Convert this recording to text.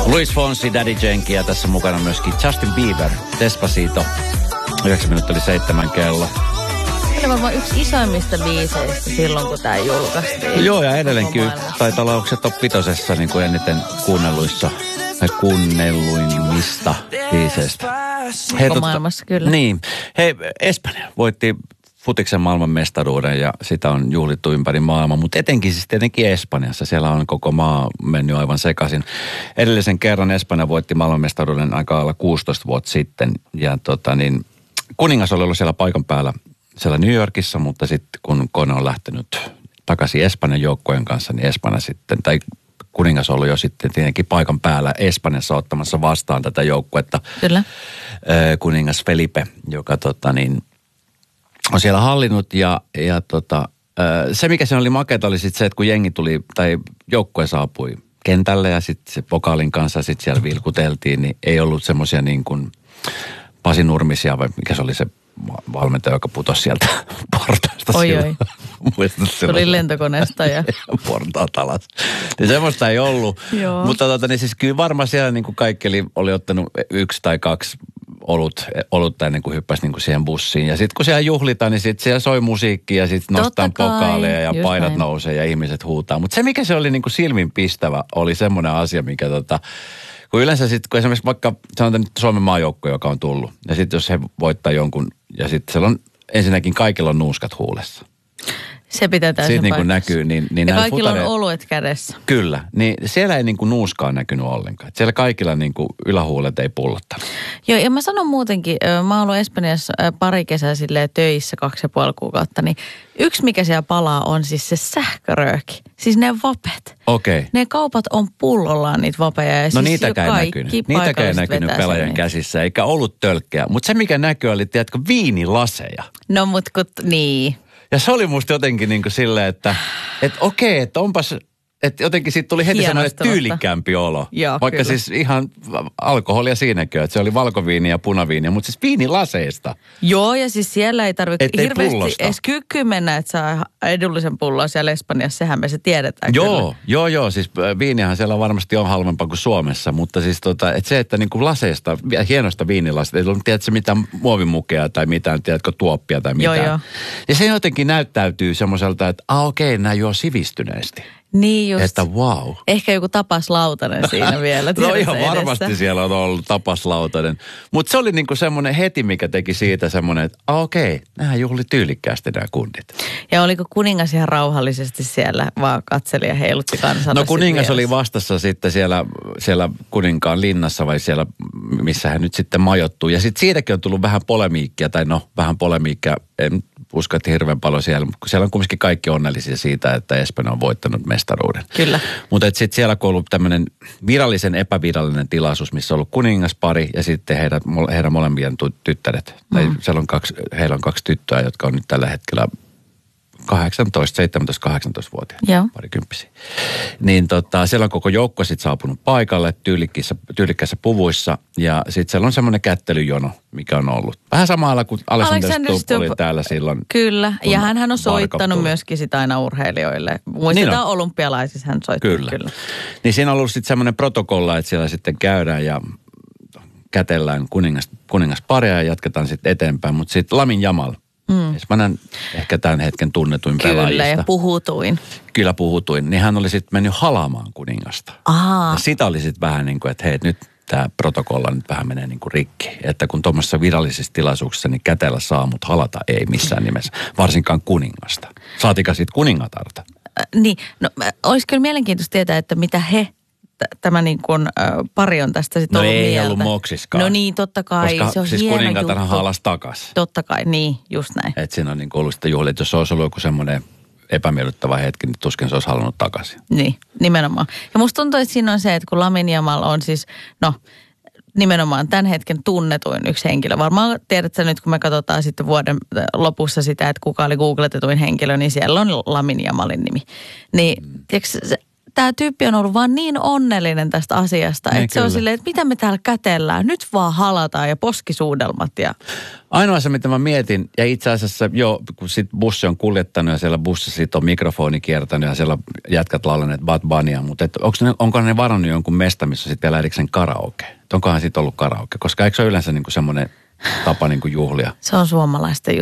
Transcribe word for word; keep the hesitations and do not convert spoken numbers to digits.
Luis Fonsi, Daddy Yankee ja tässä mukana myöskin Justin Bieber, Despacito. Yhdeksän minuuttia oli seitsemän kello. Tämä on varmaan yksi isoimmista biiseistä silloin, kun tämä julkaistiin. Joo, ja edelleenkin taitaa olla, onko se top vitosessa niin kuin eniten kuunnelluissa tai kuunnelluimmista biiseistä. Koko tota, maailmassa, kyllä. Niin. Hei, Espanja voitti futiksen maailmanmestaruuden ja sitä on juhlittu ympäri maailmaa, mutta etenkin siis tietenkin Espanjassa. Siellä on koko maa mennyt aivan sekaisin. Edellisen kerran Espanja voitti maailmanmestaruuden aika lailla kuusitoista vuotta sitten ja tota niin, kuningas oli ollut siellä paikan päällä siellä New Yorkissa, mutta sitten kun kone on lähtenyt takaisin Espanjan joukkojen kanssa, niin Espanja sitten, tai kuningas oli jo sitten tietenkin paikan päällä Espanjassa ottamassa vastaan tätä joukkuetta. Kyllä. Kuningas Felipe, joka tota niin, on siellä hallinnut ja, ja tota, se mikä se oli makeata oli sitten se, että kun jengi tuli, tai joukkue saapui kentälle ja sitten se pokaalin kanssa sitten siellä vilkuteltiin, niin ei ollut semmoisia niin kuin Pasi Nurmisia, vai mikä se oli se valmentaja, joka putosi sieltä portaista. Oi oi. Se oli lentokoneesta ja portaat alas. Niin semmoista ei ollut. Mutta tota, niin siis kyllä varmaan siellä niin kuin kaikki oli, oli ottanut yksi tai kaksi olut, olutta ennen kuin hyppäsi niin kuin siihen bussiin. Ja sitten kun siellä juhlitaan, niin sitten siellä soi musiikki ja sitten nostaan pokaaleja ja painat näin nousee ja ihmiset huutaa. Mutta se mikä se oli niin kuin silminpistävä oli semmoinen asia, mikä tota, kun yleensä sitten, kun esimerkiksi vaikka sanotaan nyt Suomen maajoukko, joka on tullut, ja sitten jos he voittaa jonkun, ja sitten siellä on ensinnäkin kaikilla on nuuskat huulessa. Se pitää täysin siitä niin kuin näkyy, niin, niin ja kaikilla futare, on oluet kädessä. Kyllä, niin siellä ei niin kuin nuuskaa näkynyt ollenkaan. Siellä kaikilla niin kuin ylähuulet ei pullottanut. Joo, ja mä sanon muutenkin, mä oon ollut Espanjassa pari kesää silleen töissä kaksi ja puoli kuukautta, niin yksi mikä siellä palaa on siis se sähkörööki. Siis ne vapet. Okei. Okay. Ne kaupat on pullollaan niitä vapeja. Ja no siis niitäkään ei näkynyt. Niitäkään ei näkynyt pelaajan käsissä, eikä ollut tölkkeä. Mutta se mikä näkyy oli, tiedätkö, viinilaseja. No mut kun, niin. Ja se oli musta jotenkin niin kuin silleen, että et okei, että onpas, että jotenkin siitä tuli heti semmoinen tyylikkäämpi olo. Joo, vaikka kyllä. siis ihan alkoholia siinäkin, että se oli valkoviini ja punaviini, mutta siis viinilaseista. Joo, ja siis siellä ei tarvitse hirveästi pullosta edes kykyä mennä, että saa edullisen pulloa siellä Espanjassa, sehän me se tiedetään. Joo, kyllä. joo, joo, siis viinihän siellä varmasti on halvempaa kuin Suomessa, mutta siis tota, että se, että niin kuin laseista, hienosta viinilasista, ei ollut tiedätkö mitään muovimukea tai mitään, tiedätkö, tuoppia tai mitään. Joo, joo. Ja se jotenkin näyttäytyy semmoiselta, että ah okei, okay, nämä juo sivistyneesti. Niin just. Että wow. Ehkä joku tapaslautanen siinä vielä. No ihan varmasti edessä. Siellä on ollut tapaslautanen. Mutta se oli niinku semmoinen heti, mikä teki siitä semmoinen, että ah, okei, okay, nämähän juhli tyylikkäästi nämä kundit. Ja oliko kuningas ihan rauhallisesti siellä, vaan katseli ja heilutti kansalle? No kuningas oli vastassa sitten siellä, siellä kuninkaan linnassa vai siellä, missä hän nyt sitten majoittuu. Ja sitten siitäkin on tullut vähän polemiikkia, tai no vähän polemiikkia, en usko, että hirveän paljon siellä, kun siellä on kumminkin kaikki onnellisia siitä, että Espanja on voittanut mestaruuden. Kyllä. Mutta sitten siellä on ollut tämmöinen virallisen epävirallinen tilaisuus, missä on ollut kuningaspari ja sitten heidän, heidän molempien tyttäret. Mm. Tai siellä on kaksi, heillä on kaksi tyttöä, jotka on nyt tällä hetkellä kahdeksantoista, seitsemäntoista, kahdeksantoista-vuotiaat, Joo. parikymppisiä. Niin tota, siellä on koko joukko sitten saapunut paikalle tyylikkäissä puvuissa ja sitten siellä on semmoinen kättelyjono, mikä on ollut. Vähän samalla kuin Alexander Stubb oli täällä silloin. Kyllä, ja hän on soittanut myöskin sitä aina urheilijoille. Muistetaan niin olympialaisissa hän soittaa. Kyllä. kyllä. Niin siinä on ollut sitten semmoinen protokolla, että siellä sitten käydään ja kätellään kuningas, kuningasparia ja jatketaan sitten eteenpäin. Mutta sitten Lamin Jamal. Mm. Espanjan ehkä tämän hetken tunnetuin Kyllä, pelaajista. Kyllä, ja puhutuin. Kyllä puhutuin. Niin hän oli sitten mennyt halaamaan kuningasta. Aa. Ja sitä oli sitten vähän niin kuin, että hei, nyt tämä protokolla nyt vähän menee niin kuin rikki. Että kun tuommoisessa virallisessa tilaisuuksessa, niin kätellä saa, mutta halata ei missään nimessä. Varsinkaan kuningasta. Saatika sitten kuningatarta. Äh, niin, no olisi kyllä mielenkiintoista tietää, että mitä he... Tämä niin kuin äh, pari on tästä sitten no ollut ei mieltä. ollut moksiskaan. No niin, totta kai. Koska se on siis hieno kuningatarhan juttu. halas takas. Totta kai, niin, just näin. Että siinä on niin kuin ollut sitä juhlia, että jos se olisi ollut joku semmoinen epämiellyttävä hetki, niin tuskin se olisi halunnut takaisin. Niin, nimenomaan. Ja musta tuntuu, että siinä on se, että kun Lamine Yamal on siis, no nimenomaan tämän hetken tunnetuin yksi henkilö. Varmaan tiedätkö nyt, kun me katsotaan sitten vuoden lopussa sitä, että kuka oli googletetuin henkilö, niin siellä on Lamine Yamalin nimi. Niin, mm. tiedätkö, se, tämä tyyppi on ollut vaan niin onnellinen tästä asiasta, Niin, että se on kyllä. silleen, että mitä me täällä kätellään, nyt vaan halataan ja poskisuudelmat ja... Ainoa se, mitä mä mietin, ja itse asiassa jo, kun sit bussi on kuljettanut ja siellä bussissa sit on mikrofoni kiertänyt ja siellä jätkät laulanneet Bad Bunya, mutta et onko ne, onko ne varannut jonkun mesta, missä sitten vielä erikseen karaoke? Et onkohan sitten ollut karaoke? Koska eikö se ole yleensä niinku semmoinen tapa niinku juhlia? Se on suomalaisten